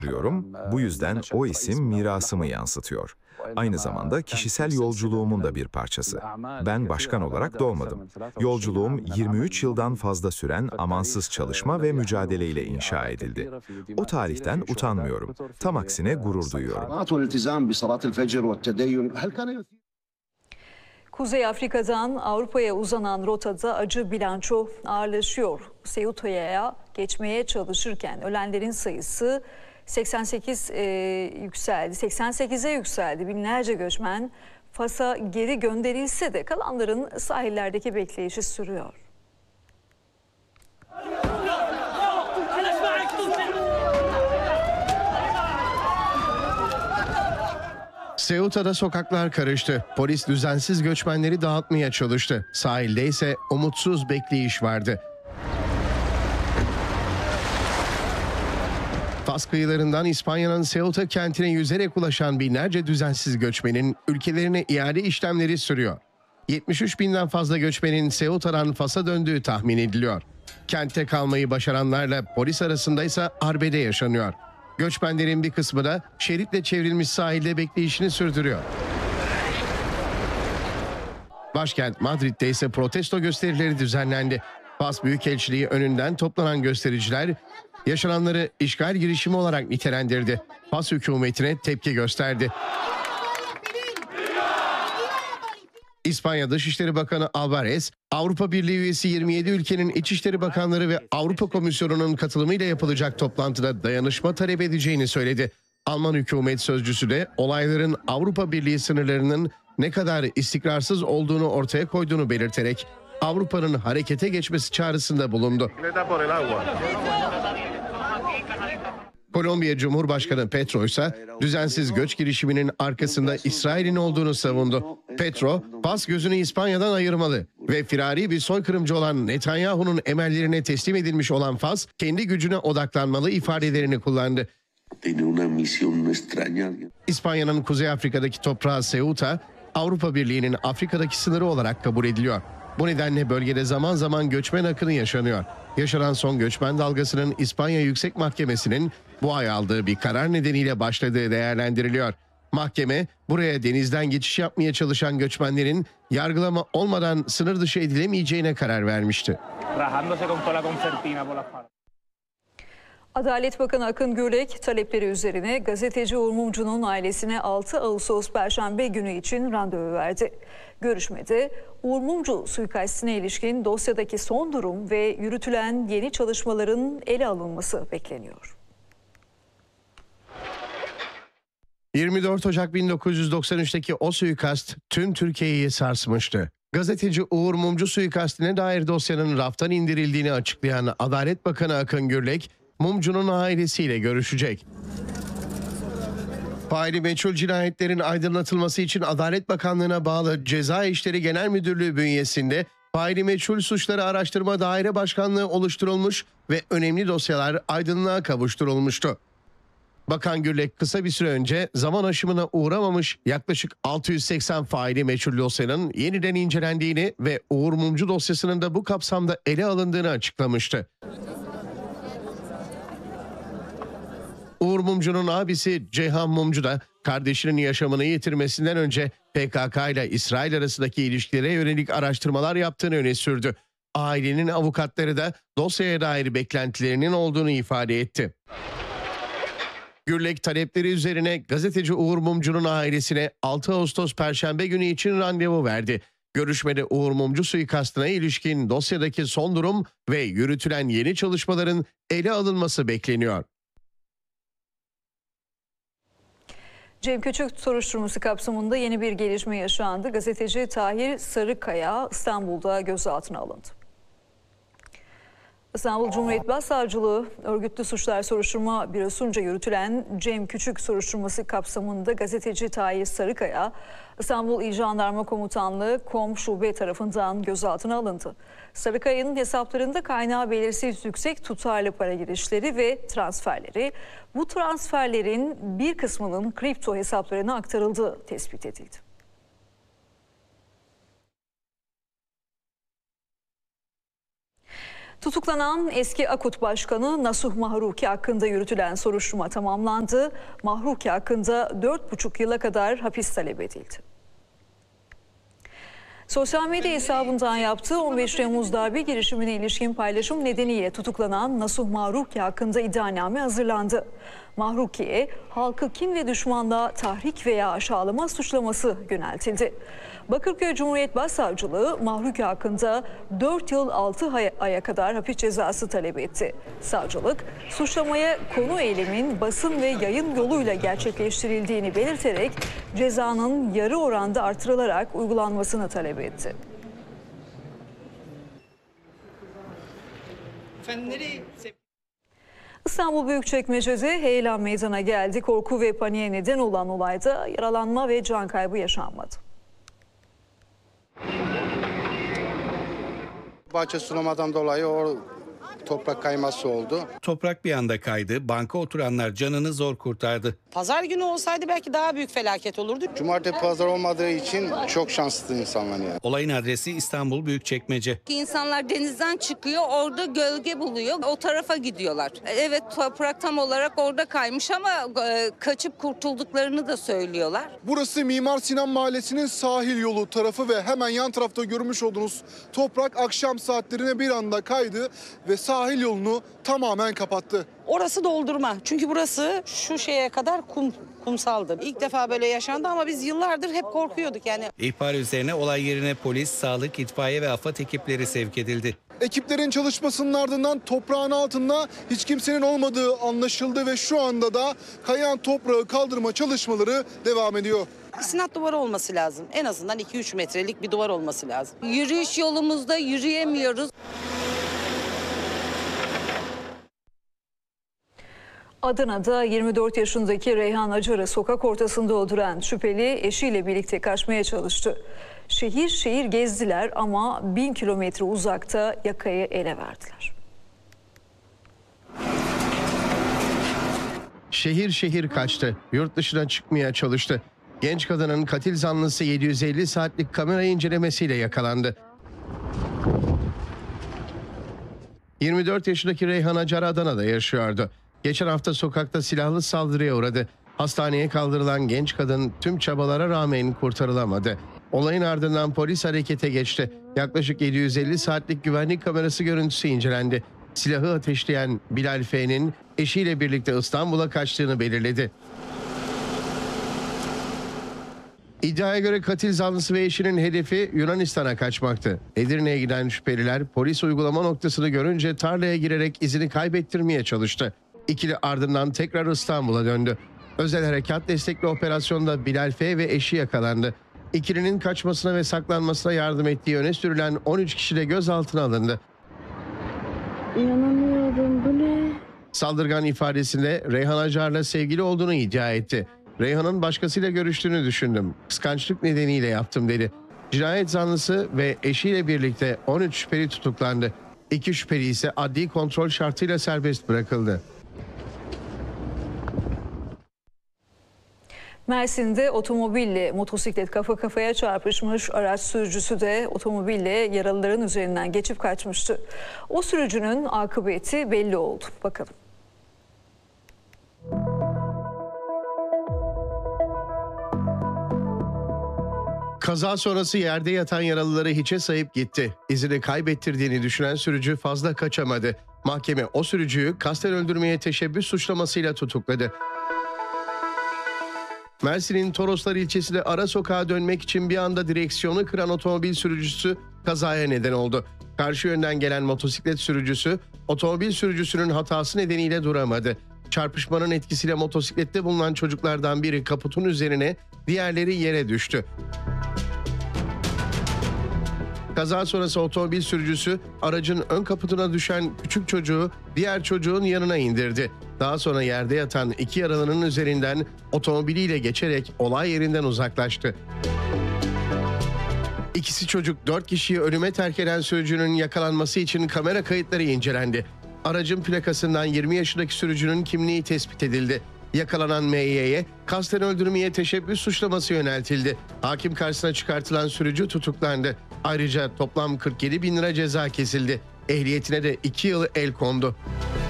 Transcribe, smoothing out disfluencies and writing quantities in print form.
Bu yüzden o isim mirasımı yansıtıyor. Aynı zamanda kişisel yolculuğumun da bir parçası. Ben başkan olarak doğmadım. Yolculuğum 23 yıldan fazla süren amansız çalışma ve mücadeleyle inşa edildi. O tarihten utanmıyorum. Tam aksine gurur duyuyorum. Kuzey Afrika'dan Avrupa'ya uzanan rotada acı bilanço ağırlaşıyor. Ceuta'ya geçmeye çalışırken ölenlerin sayısı 88'e yükseldi. Binlerce göçmen Fas'a geri gönderilse de kalanların sahillerdeki bekleyişi sürüyor. Ceuta'da sokaklar karıştı. Polis düzensiz göçmenleri dağıtmaya çalıştı. Sahilde ise umutsuz bekleyiş vardı. Fas kıyılarından İspanya'nın Ceuta kentine yüzerek ulaşan binlerce düzensiz göçmenin ülkelerine iade işlemleri sürüyor. 73 binden fazla göçmenin Ceuta'dan Fas'a döndüğü tahmin ediliyor. Kentte kalmayı başaranlarla polis arasında ise arbede yaşanıyor. Göçmenlerin bir kısmı da şeritle çevrilmiş sahilde bekleyişini sürdürüyor. Başkent Madrid'de ise protesto gösterileri düzenlendi. Fas Büyükelçiliği önünden toplanan göstericiler yaşananları işgal girişimi olarak nitelendirdi. Fas hükümetine tepki gösterdi. İspanya Dışişleri Bakanı Alvarez, Avrupa Birliği üyesi 27 ülkenin İçişleri Bakanları ve Avrupa Komisyonu'nun katılımıyla yapılacak toplantıda dayanışma talep edeceğini söyledi. Alman hükümet sözcüsü de olayların Avrupa Birliği sınırlarının ne kadar istikrarsız olduğunu ortaya koyduğunu belirterek Avrupa'nın harekete geçmesi çağrısında bulundu. Kolombiya Cumhurbaşkanı Petro ise düzensiz göç girişiminin arkasında İsrail'in olduğunu savundu. Petro, Fas gözünü İspanya'dan ayırmalı ve firari bir soykırımcı olan Netanyahu'nun emellerine teslim edilmiş olan Fas, kendi gücüne odaklanmalı ifadelerini kullandı. İspanya'nın Kuzey Afrika'daki toprağı Ceuta, Avrupa Birliği'nin Afrika'daki sınırı olarak kabul ediliyor. Bu nedenle bölgede zaman zaman göçmen akını yaşanıyor. Yaşanan son göçmen dalgasının İspanya Yüksek Mahkemesi'nin bu ay aldığı bir karar nedeniyle başladığı değerlendiriliyor. Mahkeme, buraya denizden geçiş yapmaya çalışan göçmenlerin yargılama olmadan sınır dışı edilemeyeceğine karar vermişti. Adalet Bakanı Akın Gürlek talepleri üzerine gazeteci Uğur Mumcu'nun ailesine 6 Ağustos Perşembe günü için randevu verdi. Görüşmede Uğur Mumcu suikastine ilişkin dosyadaki son durum ve yürütülen yeni çalışmaların ele alınması bekleniyor. 24 Ocak 1993'teki o suikast tüm Türkiye'yi sarsmıştı. Gazeteci Uğur Mumcu suikastine dair dosyanın raftan indirildiğini açıklayan Adalet Bakanı Akın Gürlek, Mumcu'nun ailesiyle görüşecek. Faili meçhul cinayetlerin aydınlatılması için Adalet Bakanlığı'na bağlı Ceza İşleri Genel Müdürlüğü bünyesinde faili meçhul suçları araştırma daire başkanlığı oluşturulmuş ve önemli dosyalar aydınlığa kavuşturulmuştu. Bakan Gürlek kısa bir süre önce zaman aşımına uğramamış yaklaşık 680 faili meçhul dosyanın yeniden incelendiğini ve Uğur Mumcu dosyasının da bu kapsamda ele alındığını açıklamıştı. Uğur Mumcu'nun abisi Ceyhan Mumcu da kardeşinin yaşamını yitirmesinden önce PKK ile İsrail arasındaki ilişkilere yönelik araştırmalar yaptığını öne sürdü. Ailenin avukatları da dosyaya dair beklentilerinin olduğunu ifade etti. Gürlek talepleri üzerine gazeteci Uğur Mumcu'nun ailesine 6 Ağustos Perşembe günü için randevu verdi. Görüşmede Uğur Mumcu suikastına ilişkin dosyadaki son durum ve yürütülen yeni çalışmaların ele alınması bekleniyor. Cem Küçük soruşturması kapsamında yeni bir gelişme yaşandı. Gazeteci Tahir Sarıkaya İstanbul'da gözaltına alındı. İstanbul Cumhuriyet Başsavcılığı Örgütlü Suçlar Soruşturma Bürosu'nca yürütülen Cem Küçük soruşturması kapsamında gazeteci Tahir Sarıkaya, İstanbul İl Jandarma Komutanlığı KOM Şube tarafından gözaltına alındı. Sarıkaya'nın hesaplarında kaynağı belirsiz yüksek tutarlı para girişleri ve transferleri, bu transferlerin bir kısmının kripto hesaplarına aktarıldığı tespit edildi. Tutuklanan eski AKUT Başkanı Nasuh Mahruki hakkında yürütülen soruşturma tamamlandı. Mahruki hakkında 4,5 yıla kadar hapis talep edildi. Sosyal medya hesabından yaptığı 15 Temmuz darbe girişimine ilişkin paylaşım nedeniyle tutuklanan Nasuh Mahruki hakkında iddianame hazırlandı. Mahruki'ye halkı kin ve düşmanlığa tahrik veya aşağılama suçlaması yöneltildi. Bakırköy Cumhuriyet Başsavcılığı Mahruki hakkında 4 yıl 6 aya kadar hapis cezası talep etti. Savcılık suçlamaya konu eylemin basın ve yayın yoluyla gerçekleştirildiğini belirterek cezanın yarı oranda artırılarak uygulanmasını talep etti. İstanbul Büyükçekmece'de heyelan meydana geldi. Korku ve paniğe neden olan olayda yaralanma ve can kaybı yaşanmadı. Bahçe sulamadan dolayı o toprak kayması oldu. Toprak bir anda kaydı, banka oturanlar canını zor kurtardı. Pazar günü olsaydı belki daha büyük felaket olurdu. Cumartesi pazar olmadığı için çok şanslı insanlar yani. Olayın adresi İstanbul Büyükçekmece. İnsanlar denizden çıkıyor, orada gölge buluyor, o tarafa gidiyorlar. Evet, toprak tam olarak orada kaymış ama kaçıp kurtulduklarını da söylüyorlar. Burası Mimar Sinan Mahallesi'nin sahil yolu tarafı ve hemen yan tarafta görmüş olduğunuz toprak akşam saatlerine bir anda kaydı ve sahil yolunu tamamen kapattı. Orası doldurma. Çünkü burası şu şeye kadar kumsaldı. İlk defa böyle yaşandı ama biz yıllardır hep korkuyorduk yani. İhbar üzerine olay yerine polis, sağlık, itfaiye ve AFAD ekipleri sevk edildi. Ekiplerin çalışmasının ardından toprağın altında hiç kimsenin olmadığı anlaşıldı ve şu anda da kayan toprağı kaldırma çalışmaları devam ediyor. İstinat duvarı olması lazım. En azından 2-3 metrelik bir duvar olması lazım. Yürüyüş yolumuzda yürüyemiyoruz. Adana'da 24 yaşındaki Reyhan Acar'ı sokak ortasında öldüren şüpheli eşiyle birlikte kaçmaya çalıştı. Şehir şehir gezdiler ama 1000 kilometre uzakta yakayı ele verdiler. Şehir şehir kaçtı. Yurt dışına çıkmaya çalıştı. Genç kadının katil zanlısı 750 saatlik kamera incelemesiyle yakalandı. 24 yaşındaki Reyhan Acar Adana'da yaşıyordu. Geçen hafta sokakta silahlı saldırıya uğradı. Hastaneye kaldırılan genç kadın tüm çabalara rağmen kurtarılamadı. Olayın ardından polis harekete geçti. Yaklaşık 750 saatlik güvenlik kamerası görüntüsü incelendi. Silahı ateşleyen Bilal F'nin eşiyle birlikte İstanbul'a kaçtığını belirledi. İddiaya göre katil zanlısı ve eşinin hedefi Yunanistan'a kaçmaktı. Edirne'ye giden şüpheliler polis uygulama noktasını görünce tarlaya girerek izini kaybettirmeye çalıştı. İkili ardından tekrar İstanbul'a döndü. Özel harekat destekli operasyonda Bilal F ve eşi yakalandı. İkilinin kaçmasına ve saklanmasına yardım ettiği öne sürülen 13 kişi de gözaltına alındı. İnanamıyorum, bu ne? Saldırgan ifadesinde Reyhan Acar'la sevgili olduğunu iddia etti. Reyhan'ın başkasıyla görüştüğünü düşündüm. Kıskançlık nedeniyle yaptım dedi. Cinayet zanlısı ve eşiyle birlikte 13 şüpheli tutuklandı. 2 şüpheli ise adli kontrol şartıyla serbest bırakıldı. Mersin'de otomobille motosiklet kafa kafaya çarpışmış, araç sürücüsü de otomobille yaralıların üzerinden geçip kaçmıştı. O sürücünün akıbeti belli oldu. Bakalım. Kaza sonrası yerde yatan yaralıları hiçe sayıp gitti. İzini kaybettirdiğini düşünen sürücü fazla kaçamadı. Mahkeme o sürücüyü kasten öldürmeye teşebbüs suçlamasıyla tutukladı. Mersin'in Toroslar ilçesinde ara sokağa dönmek için bir anda direksiyonu kıran otomobil sürücüsü kazaya neden oldu. Karşı yönden gelen motosiklet sürücüsü otomobil sürücüsünün hatası nedeniyle duramadı. Çarpışmanın etkisiyle motosiklette bulunan çocuklardan biri kaputun üzerine, diğerleri yere düştü. Kaza sonrası otomobil sürücüsü aracın ön kaputuna düşen küçük çocuğu diğer çocuğun yanına indirdi. Daha sonra yerde yatan 2 yaralının üzerinden otomobiliyle geçerek olay yerinden uzaklaştı. İkisi çocuk 4 kişiyi ölüme terk eden sürücünün yakalanması için kamera kayıtları incelendi. Aracın plakasından 20 yaşındaki sürücünün kimliği tespit edildi. Yakalanan M.Y.'ye kasten öldürmeye teşebbüs suçlaması yöneltildi. Hakim karşısına çıkartılan sürücü tutuklandı. Ayrıca toplam 47 bin lira ceza kesildi. Ehliyetine de 2 yıl el kondu.